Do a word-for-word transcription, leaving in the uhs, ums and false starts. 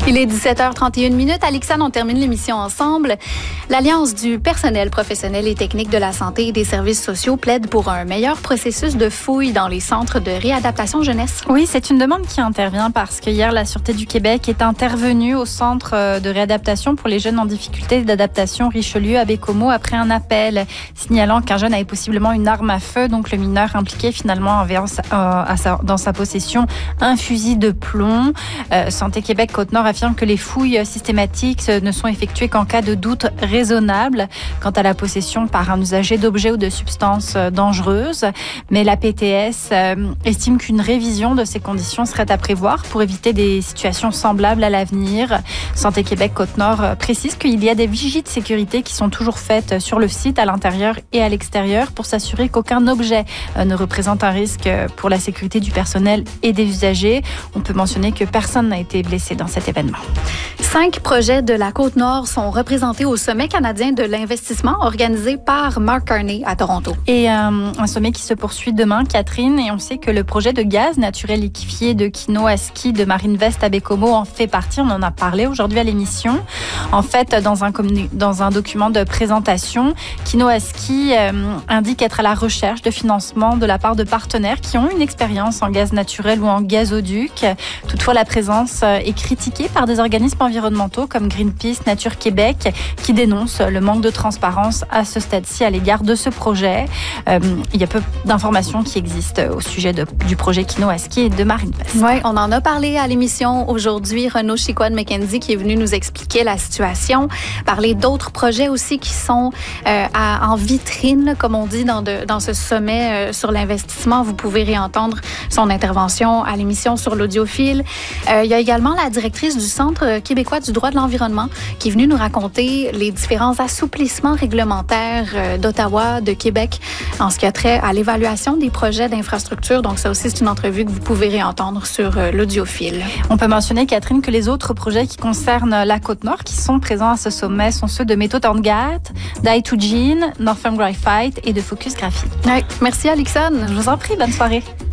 Il est dix-sept heures trente et une minutes. Alixane, on termine l'émission ensemble. L'Alliance du personnel professionnel et technique de la santé et des services sociaux plaide pour un meilleur processus de fouille dans les centres de réadaptation jeunesse. Oui, c'est une demande qui intervient parce que hier, la Sûreté du Québec est intervenue au centre de réadaptation pour les jeunes en difficulté d'adaptation Richelieu à Baie-Comeau après un appel signalant qu'un jeune avait possiblement une arme à feu. Donc, le mineur impliqué finalement avait dans sa possession un fusil de plomb. Euh, Santé Québec Côte-Nord affirme que les fouilles systématiques ne sont effectuées qu'en cas de doute raisonnable quant à la possession par un usager d'objets ou de substances dangereuses. Mais la P T S euh, estime qu'une révision de ces conditions serait à prévoir pour éviter des situations semblables à l'avenir. Santé Québec Côte-Nord précise qu'il y a des vigies de sécurité qui sont toujours faites sur le site, à l'intérieur et à l'extérieur, pour s'assurer qu'aucun objet euh, ne représente un risque pour la sécurité du personnel et des usagers. On peut mentionner que personne n'a été blessé dans cet événement. Cinq projets de la Côte-Nord sont représentés au Sommet canadien de l'investissement organisé par Mark Carney à Toronto. Et euh, un sommet qui se poursuit demain, Catherine, et on sait que le projet de gaz naturel liquéfié de Kinoaski de Marinvest à Baie-Comeau en fait partie. On en a parlé aujourd'hui à l'émission. En fait, dans un, communi- dans un document de présentation, Kinoaski euh, indique être à la recherche de financement de la part de partenaires qui ont une expérience en gaz naturel ou en gazoduc. Toutefois, la présence est critiquée par des organismes environnementaux comme Greenpeace, Nature Québec, qui dénoncent le manque de transparence à ce stade-ci à l'égard de ce projet. Euh, il y a peu d'informations qui existent au sujet de, du projet Kinoaski et de Marinvest. Oui, on en a parlé à l'émission aujourd'hui. Renaud Chicoine-McKenzie qui est venu nous expliquer la situation, parler d'autres projets aussi qui sont euh, à, en vitrine, comme on dit dans, de, dans ce sommet euh, sur l'investissement. Vous pouvez réentendre son intervention à l'émission sur l'Audiophile. Euh, il y a également la directrice du Centre québécois du droit de l'environnement qui est venue nous raconter les différents assouplissements réglementaires euh, d'Ottawa, de Québec, en ce qui a trait à l'évaluation des projets d'infrastructure. Donc, ça aussi, c'est une entrevue que vous pouvez réentendre sur euh, l'Audiophile. On peut mentionner, Catherine, que les autres projets qui concernent la Côte-Nord qui sont présents à ce sommet sont ceux de Métaux Torngat, d'I deux Gene, Northern Graphite et de Focus Graphite. Ouais. Merci, Alixane. Je vous en prie, bonne soirée.